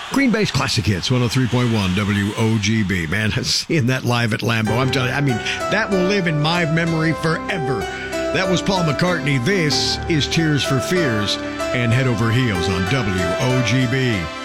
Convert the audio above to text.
Green Bay's Classic Hits, 103.1 WOGB. Man, seeing that live at Lambeau, I'm telling you, I mean, that will live in my memory forever. That was Paul McCartney. This is Tears for Fears and Head Over Heels on WOGB.